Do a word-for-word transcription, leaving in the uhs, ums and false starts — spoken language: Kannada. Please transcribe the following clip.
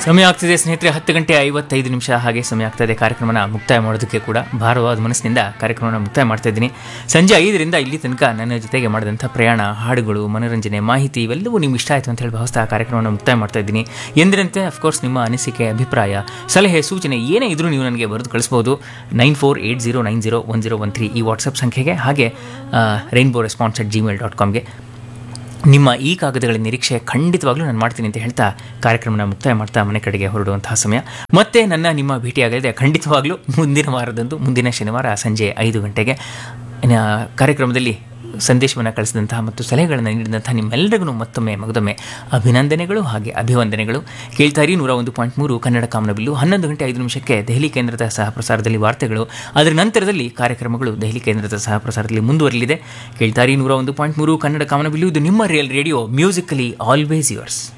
ಸಮಯ ಆಗ್ತಿದೆ ಸ್ನೇಹಿತರೆ, ಹತ್ತು ಗಂಟೆ ಐವತ್ತೈದು ನಿಮಿಷ ಹಾಗೆ ಸಮಯ ಆಗ್ತಾಯಿದೆ ಕಾರ್ಯಕ್ರಮನ ಮುಕ್ತಾಯ ಮಾಡೋದಕ್ಕೆ ಕೂಡ. ಭಾರವಾದ ಮನಸ್ಸಿನಿಂದ ಕಾರ್ಯಕ್ರಮನ ಮುಕ್ತಾಯ ಮಾಡ್ತಾ ಇದ್ದೀನಿ. ಸಂಜೆ ಐದರಿಂದ ಇಲ್ಲಿ ತನಕ ನನ್ನ ಜೊತೆಗೆ ಮಾಡಿದಂಥ ಪ್ರಯಾಣ, ಹಾಡುಗಳು, ಮನೋರಂಜನೆ, ಮಾಹಿತಿ ಇವೆಲ್ಲವೂ ನಿಮ್ಗೆ ಇಷ್ಟ ಆಯಿತು ಅಂತ ಹೇಳಿ ಭಾವಿಸ್ತಾ ಕಾರ್ಯಕ್ರಮನ ಮುಕ್ತಾಯ ಮಾಡ್ತಾ ಇದ್ದೀನಿ. ಎಂದಿನಂತೆ ಅಫ್ಕೋರ್ಸ್ ನಿಮ್ಮ ಅನಿಸಿಕೆ, ಅಭಿಪ್ರಾಯ, ಸಲಹೆ, ಸೂಚನೆ ಏನೇ ಇದ್ರೂ ನೀವು ನನಗೆ ಬರೆದು ಕಳಿಸ್ಬೋದು. Nine four eight zero nine zero one zero one three ಈ ವಾಟ್ಸಪ್ ಸಂಖ್ಯೆಗೆ, ಹಾಗೆ rainbow response at Gmail dot ಕಾಮ್ಗೆ. ನಿಮ್ಮ ಈ ಕಾಗದಗಳ ನಿರೀಕ್ಷೆ ಖಂಡಿತವಾಗ್ಲೂ ನಾನು ಮಾಡ್ತೀನಿ ಅಂತ ಹೇಳ್ತಾ ಕಾರ್ಯಕ್ರಮನ ಮುಕ್ತಾಯ ಮಾಡ್ತಾ ಮನೆ ಕಡೆಗೆ ಹೊರಡುವಂತಹ ಸಮಯ. ಮತ್ತೆ ನನ್ನ ನಿಮ್ಮ ಭೇಟಿಯಾಗಲಿದೆ ಖಂಡಿತವಾಗ್ಲೂ ಮುಂದಿನ ವಾರದಂದು, ಮುಂದಿನ ಶನಿವಾರ ಸಂಜೆ ಐದು ಗಂಟೆಗೆ. ಕಾರ್ಯಕ್ರಮದಲ್ಲಿ ಸಂದೇಶವನ್ನು ಕಳಿಸಿದಂತಹ ಮತ್ತು ಸಲಹೆಗಳನ್ನು ನೀಡಿದಂತಹ ನಿಮ್ಮೆಲ್ಲರಿಗೂ ಮತ್ತೊಮ್ಮೆ ಮಗದೊಮ್ಮೆ ಅಭಿನಂದನೆಗಳು ಹಾಗೆ ಅಭಿವಂದನೆಗಳು. ಕೇಳ್ತಾರಿ ನೂರ ಒಂದು ಪಾಯಿಂಟ್ ಮೂರು ಕನ್ನಡ ಕಾಮನಬಿಲ್ಲು. ಹನ್ನೊಂದು ಗಂಟೆ ಐದು ನಿಮಿಷಕ್ಕೆ ದೆಹಲಿ ಕೇಂದ್ರದ ಸಹ ಪ್ರಸಾರದಲ್ಲಿ ವಾರ್ತೆಗಳು, ಅದರ ನಂತರದಲ್ಲಿ ಕಾರ್ಯಕ್ರಮಗಳು ದೆಹಲಿ ಕೇಂದ್ರದ ಸಹ ಪ್ರಸಾರದಲ್ಲಿ ಮುಂದುವರಲಿದೆ. ಕೇಳ್ತಾರಿ ನೂರ ಒಂದು ಪಾಯಿಂಟ್ ಮೂರು ಕನ್ನಡ ಕಾಮನಬಿಲ್ಲು. ಇದು ನಿಮ್ಮ real radio, musically always yours.